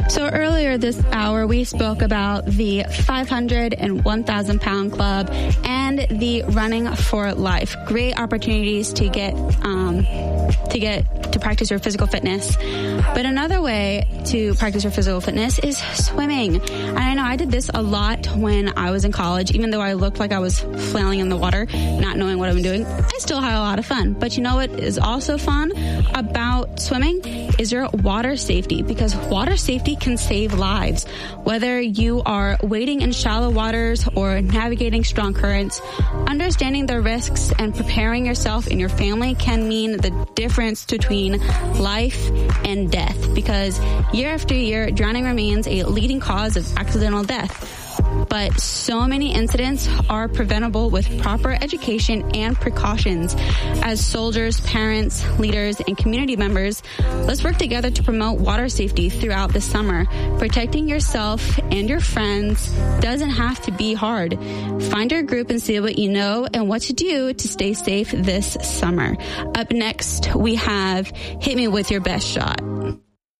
So earlier this hour, we spoke about the 500 and 1,000 pound club and the running for life. Great opportunities to get to practice your physical fitness. But another way to practice your physical fitness is swimming. And I know I did this a lot when I was in college, even though I looked like I was flailing in the water, not knowing what I'm doing. I still had a lot of fun. But you know what is also fun about swimming is your water safety, because water safety can save lives. Whether you are wading in shallow waters or navigating strong currents, understanding the risks and preparing yourself and your family can mean the difference between life and death, because year after year, drowning remains a leading cause of accidental death. But so many incidents are preventable with proper education and precautions. As soldiers, parents, leaders, and community members, let's work together to promote water safety throughout the summer. Protecting yourself and your friends doesn't have to be hard. Find your group and see what you know and what to do to stay safe this summer. Up next, we have Hit Me With Your Best Shot.